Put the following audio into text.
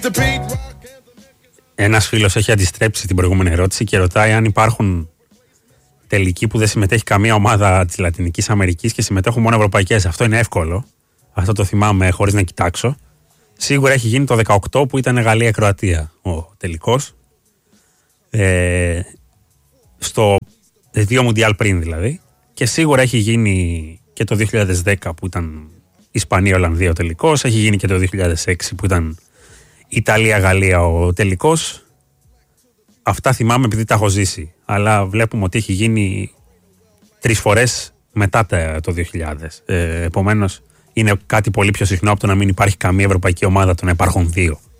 Ένας φίλος έχει αντιστρέψει την προηγούμενη ερώτηση και ρωτάει αν υπάρχουν τελικοί που δεν συμμετέχει καμία ομάδα της Λατινικής Αμερικής και συμμετέχουν μόνο ευρωπαϊκές. Αυτό είναι εύκολο. Αυτό το θυμάμαι χωρίς να κοιτάξω. Σίγουρα έχει γίνει το 18 που ήταν Γαλλία-Κροατία ο τελικός. Στο 2 Μουντιάλ πριν δηλαδή. Και σίγουρα έχει γίνει και το 2010 που ήταν Ισπανία-Ολλανδία ο τελικός. Έχει γίνει και το 2006 που ήταν Ιταλία-Γαλλία ο τελικός. Αυτά θυμάμαι επειδή τα έχω ζήσει. Αλλά βλέπουμε ότι έχει γίνει 3 φορές μετά το 2000. Επομένως είναι κάτι πολύ πιο συχνό από το να μην υπάρχει καμία ευρωπαϊκή ομάδα, το να υπάρχουν 2.